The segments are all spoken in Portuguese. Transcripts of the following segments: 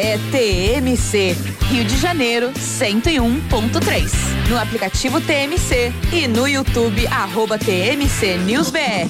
É TMC, Rio de Janeiro 101.3. No aplicativo TMC e no YouTube @TMC News BR.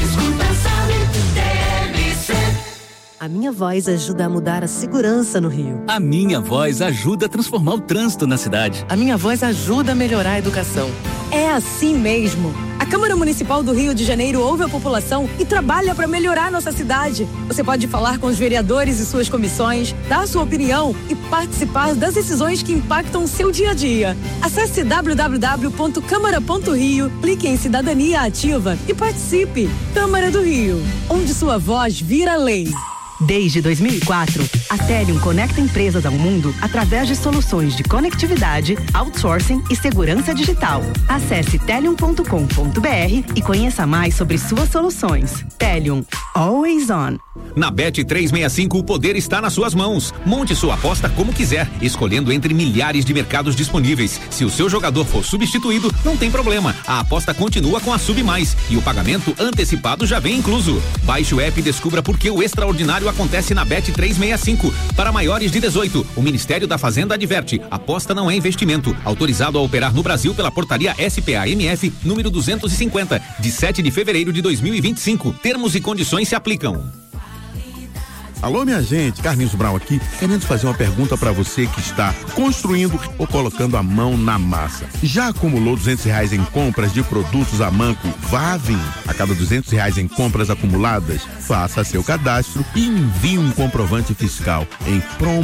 A Minha Voz ajuda a mudar a segurança no Rio. A Minha Voz ajuda a transformar o trânsito na cidade. A Minha Voz ajuda a melhorar a educação. É assim mesmo. A Câmara Municipal do Rio de Janeiro ouve a população e trabalha para melhorar nossa cidade. Você pode falar com os vereadores e suas comissões, dar sua opinião e participar das decisões que impactam o seu dia a dia. Acesse www.câmara.rio, clique em Cidadania Ativa e participe. Câmara do Rio, onde sua voz vira lei. Desde 2004, a Telium conecta empresas ao mundo através de soluções de conectividade, outsourcing e segurança digital. Acesse telium.com.br e conheça mais sobre suas soluções. Telium, always on. Na Bet365 o poder está nas suas mãos. Monte sua aposta como quiser, escolhendo entre milhares de mercados disponíveis. Se o seu jogador for substituído, não tem problema. A aposta continua com a Sub Mais e o pagamento antecipado já vem incluso. Baixe o app e descubra por que o extraordinário acontece na Bet365. Para maiores de 18, o Ministério da Fazenda adverte: aposta não é investimento. Autorizado a operar no Brasil pela portaria SPA-MF número 250, de 7 de fevereiro de 2025. Termos e condições se aplicam. Alô, minha gente, Carlinhos Brown aqui, querendo fazer uma pergunta para você que está construindo ou colocando a mão na massa. Já acumulou R$200 em compras de produtos Amanco Vavin? A cada R$200 em compras acumuladas, faça seu cadastro e envie um comprovante fiscal em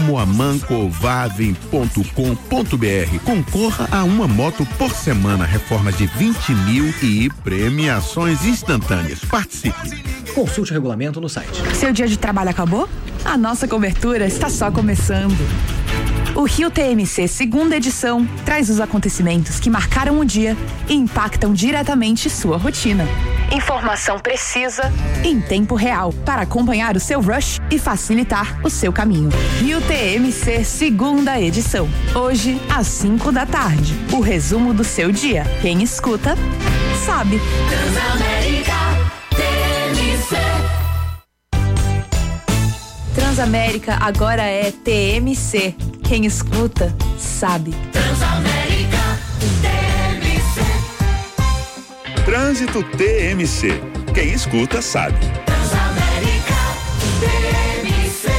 promoamancovavin.com.br. Concorra a uma moto por semana, reformas de 20 mil e premiações instantâneas. Participe! Consulte o regulamento no site. Seu dia de trabalho acabou? A nossa cobertura está só começando. O Rio TMC segunda edição traz os acontecimentos que marcaram o dia e impactam diretamente sua rotina. Informação precisa em tempo real para acompanhar o seu rush e facilitar o seu caminho. Rio TMC segunda edição. Hoje às 5 da tarde. O resumo do seu dia. Quem escuta, sabe. Transamérica agora é TMC. Quem escuta, sabe. Transamérica TMC. Trânsito TMC. Quem escuta, sabe. Transamérica TMC.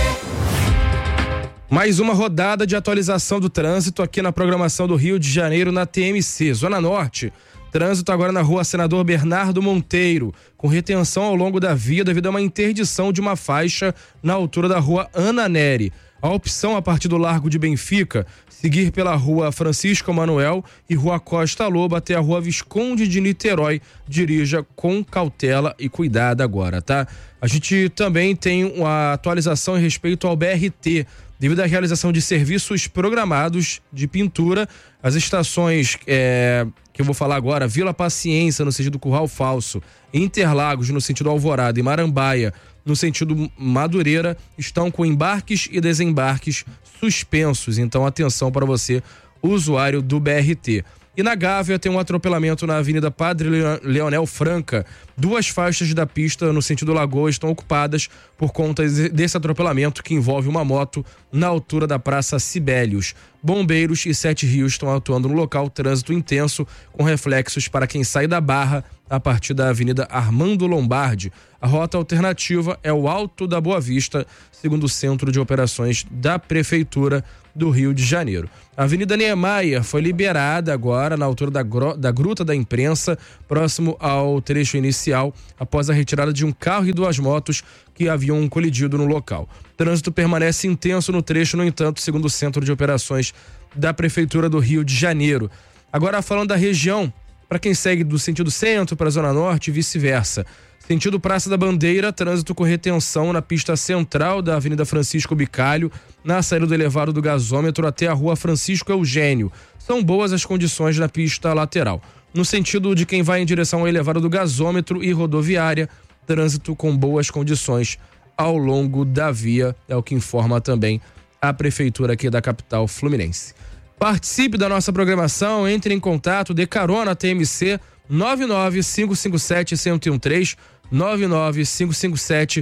Mais uma rodada de atualização do trânsito aqui na programação do Rio de Janeiro na TMC. Zona Norte. Trânsito agora na rua Senador Bernardo Monteiro, com retenção ao longo da via devido a uma interdição de uma faixa na altura da rua Ana Neri. A opção a partir do Largo de Benfica, seguir pela rua Francisco Manuel e rua Costa Lobo até a rua Visconde de Niterói. Dirija com cautela e cuidado agora, tá? A gente também tem uma atualização em respeito ao BRT. Devido à realização de serviços programados de pintura, as estações que eu vou falar agora, Vila Paciência no sentido Curral Falso, Interlagos no sentido Alvorada e Marambaia no sentido Madureira, estão com embarques e desembarques suspensos. Então atenção para você, usuário do BRT. E na Gávea tem um atropelamento na Avenida Padre Leonel Franca. 2 faixas da pista no sentido Lagoa estão ocupadas por conta desse atropelamento que envolve uma moto na altura da Praça Sibelius. Bombeiros e 7 Rios estão atuando no local, trânsito intenso com reflexos para quem sai da Barra a partir da Avenida Armando Lombardi. A rota alternativa é o Alto da Boa Vista, segundo o Centro de Operações da Prefeitura do Rio de Janeiro. A Avenida Niemeyer foi liberada agora na altura da Gruta da Imprensa, próximo ao trecho inicial, após a retirada de um carro e 2 motos que haviam colidido no local. Trânsito permanece intenso no trecho, no entanto, segundo o Centro de Operações da Prefeitura do Rio de Janeiro. Agora falando da região, para quem segue do sentido centro para a Zona Norte e vice-versa. Sentido Praça da Bandeira, trânsito com retenção na pista central da Avenida Francisco Bicalho, na saída do elevado do gasômetro até a rua Francisco Eugênio. São boas as condições na pista lateral. No sentido de quem vai em direção ao elevado do gasômetro e rodoviária, trânsito com boas condições ao longo da via, é o que informa também a Prefeitura aqui da capital fluminense. Participe da nossa programação, entre em contato, dê carona TMC 99557-1013,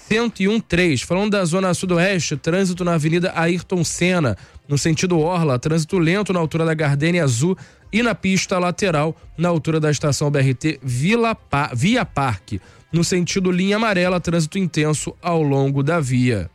101.3. Falando da Zona Sudoeste, trânsito na Avenida Ayrton Senna, no sentido Orla, trânsito lento na altura da Gardênia Azul e na pista lateral, na altura da estação BRT Via Parque. No sentido linha amarela, trânsito intenso ao longo da via.